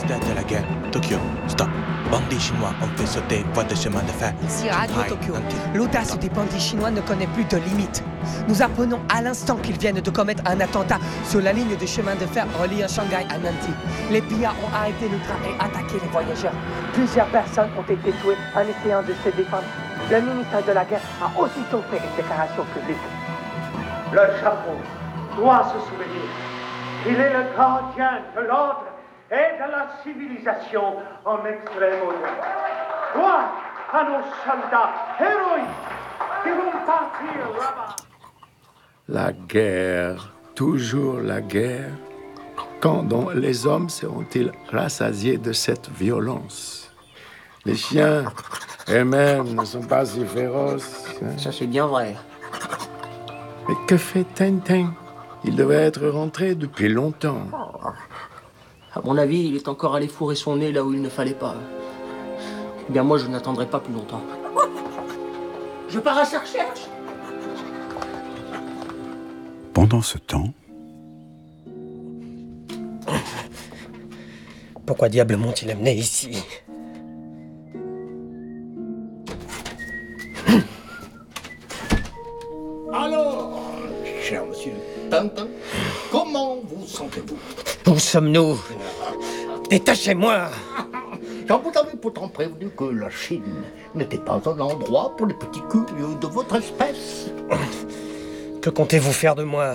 ministère de la guerre, Tokyo, stop. Bandits chinois ont fait sauter voie de chemin de fer. Ici Radio Tokyo. L'audace des bandits chinois ne connaît plus de limite. Nous apprenons à l'instant qu'ils viennent de commettre un attentat sur la ligne de chemin de fer reliant Shanghai à Nancy. Les pillards ont arrêté le train et attaqué les voyageurs. Plusieurs personnes ont été tuées en essayant de se défendre. Le ministre de la Guerre a aussitôt fait une déclaration publique. Le Japon doit se souvenir qu'il est le gardien de l'ordre et de la civilisation en Extrême-Orient. Gloire à nos soldats héroïques qui vont partir là-bas. La guerre, toujours la guerre. Quand donc les hommes seront-ils rassasiés de cette violence? Les chiens eux-mêmes ne sont pas si féroces. Ça, c'est bien vrai. Mais que fait Tintin? Il devait être rentré depuis longtemps. À mon avis, il est encore allé fourrer son nez là où il ne fallait pas. Eh bien, moi, je n'attendrai pas plus longtemps. Je pars à sa recherche. Pendant ce temps... Pourquoi diable m'ont-ils amené ici? Alors, cher monsieur Tintin, comment vous sentez-vous? Où sommes-nous? Détachez-moi! J'en vous avais pourtant prévenu que la Chine n'était pas un endroit pour les petits curieux de votre espèce. Que comptez-vous faire de moi?